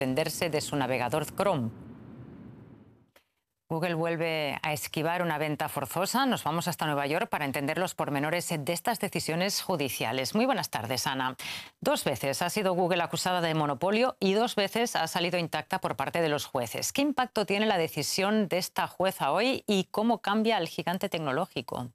desprenderse de su navegador Chrome. Google vuelve a esquivar una venta forzosa. Nos vamos hasta Nueva York para entender los pormenores de estas decisiones judiciales. Muy buenas tardes, Ana. 2 veces ha sido Google acusada de monopolio y 2 veces ha salido intacta por parte de los jueces. ¿Qué impacto tiene la decisión de esta jueza hoy y cómo cambia al gigante tecnológico?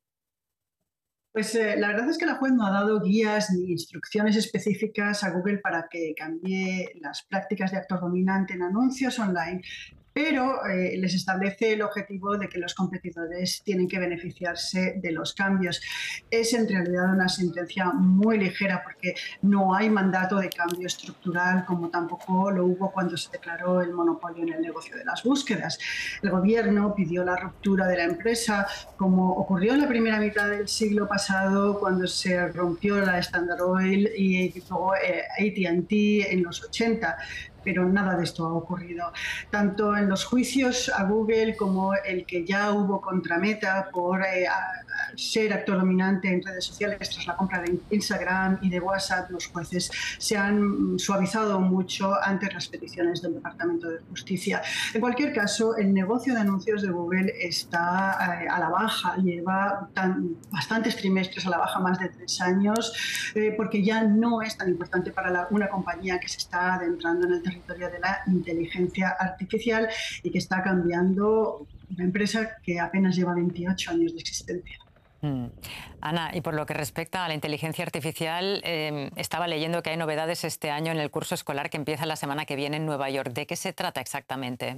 Pues la verdad es que la juez no ha dado guías ni instrucciones específicas a Google para que cambie las prácticas de actor dominante en anuncios online, pero les establece el objetivo de que los competidores tienen que beneficiarse de los cambios. Es en realidad una sentencia muy ligera porque no hay mandato de cambio estructural, como tampoco lo hubo cuando se declaró el monopolio en el negocio de las búsquedas. El gobierno pidió la ruptura de la empresa, como ocurrió en la primera mitad del siglo pasado cuando se rompió la Standard Oil y luego AT&T en los 80. Pero nada de esto ha ocurrido. Tanto en los juicios a Google como el que ya hubo contra Meta por ser actor dominante en redes sociales tras la compra de Instagram y de WhatsApp, los jueces se han suavizado mucho ante las peticiones del Departamento de Justicia. En cualquier caso, el negocio de anuncios de Google está a la baja, lleva bastantes trimestres a la baja, más de 3 años, porque ya no es tan importante para una compañía que se está adentrando en el territorio de la inteligencia artificial y que está cambiando una empresa que apenas lleva 28 años de existencia. Ana, y por lo que respecta a la inteligencia artificial, estaba leyendo que hay novedades este año en el curso escolar que empieza la semana que viene en Nueva York. ¿De qué se trata exactamente?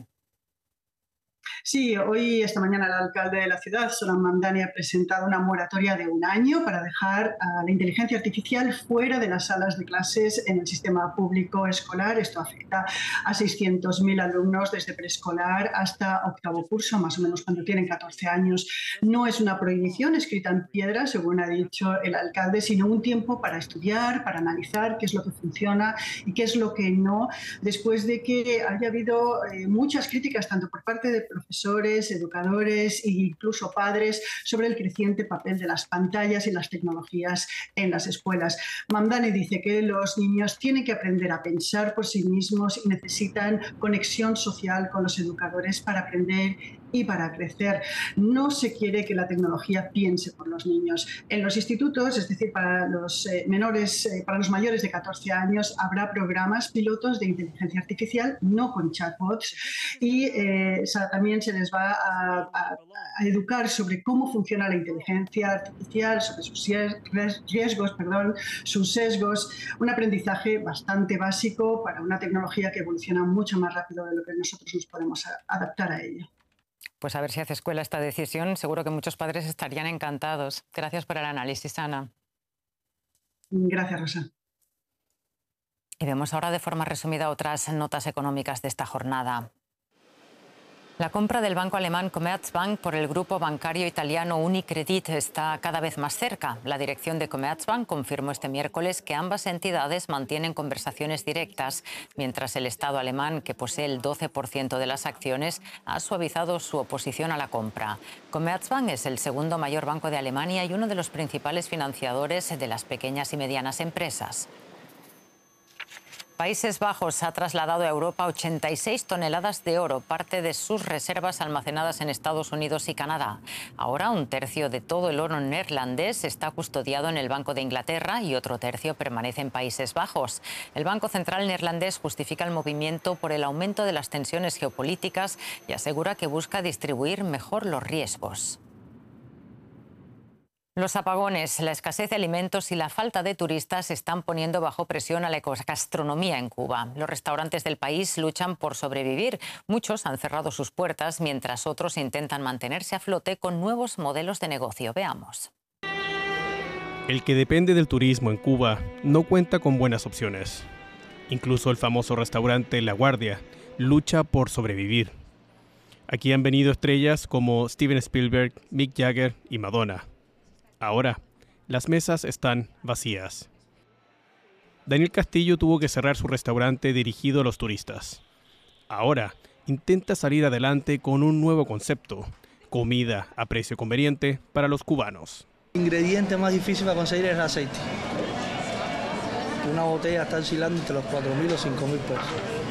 Sí, esta mañana, el alcalde de la ciudad, Zoran Mamdani, ha presentado una moratoria de 1 año para dejar a la inteligencia artificial fuera de las salas de clases en el sistema público escolar. Esto afecta a 600.000 alumnos desde preescolar hasta 8º curso, más o menos cuando tienen 14 años. No es una prohibición escrita en piedra, según ha dicho el alcalde, sino un tiempo para estudiar, para analizar qué es lo que funciona y qué es lo que no, después de que haya habido muchas críticas, tanto por parte de profesores, educadores e incluso padres, sobre el creciente papel de las pantallas y las tecnologías en las escuelas. Mamdani dice que los niños tienen que aprender a pensar por sí mismos y necesitan conexión social con los educadores para aprender y para crecer. No se quiere que la tecnología piense por los niños. En los institutos, es decir, para los para los mayores de 14 años, habrá programas pilotos de inteligencia artificial, no con chatbots, y también se les va a educar sobre cómo funciona la inteligencia artificial, sobre sus riesgos, sus sesgos, un aprendizaje bastante básico para una tecnología que evoluciona mucho más rápido de lo que nosotros nos podemos adaptar a ella. Pues a ver si hace escuela esta decisión. Seguro que muchos padres estarían encantados. Gracias por el análisis, Ana. Gracias, Rosa. Y vemos ahora de forma resumida otras notas económicas de esta jornada. La compra del banco alemán Commerzbank por el grupo bancario italiano Unicredit está cada vez más cerca. La dirección de Commerzbank confirmó este miércoles que ambas entidades mantienen conversaciones directas, mientras el Estado alemán, que posee el 12% de las acciones, ha suavizado su oposición a la compra. Commerzbank es el segundo mayor banco de Alemania y uno de los principales financiadores de las pequeñas y medianas empresas. Países Bajos ha trasladado a Europa 86 toneladas de oro, parte de sus reservas almacenadas en Estados Unidos y Canadá. Ahora 1/3 de todo el oro neerlandés está custodiado en el Banco de Inglaterra y otro tercio permanece en Países Bajos. El Banco Central neerlandés justifica el movimiento por el aumento de las tensiones geopolíticas y asegura que busca distribuir mejor los riesgos. Los apagones, la escasez de alimentos y la falta de turistas están poniendo bajo presión a la gastronomía en Cuba. Los restaurantes del país luchan por sobrevivir. Muchos han cerrado sus puertas, mientras otros intentan mantenerse a flote con nuevos modelos de negocio. Veamos. El que depende del turismo en Cuba no cuenta con buenas opciones. Incluso el famoso restaurante La Guardia lucha por sobrevivir. Aquí han venido estrellas como Steven Spielberg, Mick Jagger y Madonna. Ahora, las mesas están vacías. Daniel Castillo tuvo que cerrar su restaurante dirigido a los turistas. Ahora, intenta salir adelante con un nuevo concepto: comida a precio conveniente para los cubanos. El ingrediente más difícil para conseguir es el aceite. Una botella está oscilando entre los 4.000 o 5.000 pesos.